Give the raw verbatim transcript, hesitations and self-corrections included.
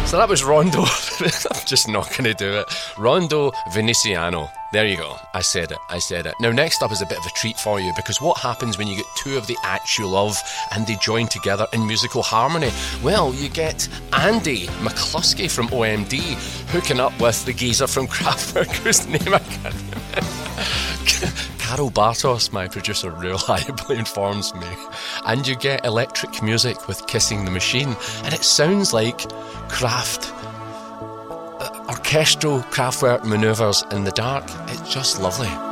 So that was Rondo. I'm just not going to do it. Rondo Veneziano. There you go. I said it. I said it. Now, next up is a bit of a treat for you, because what happens when you get two of the acts you love and they join together in musical harmony? Well, you get Andy McCluskey from O M D hooking up with the geezer from Kraftwerk, whose name I can't remember. Carol Bartos, my producer, reliably informs me. And you get electric music with Kissing the Machine, and it sounds like Kraft, uh, orchestral Kraftwerk manoeuvres in the dark. It's just lovely.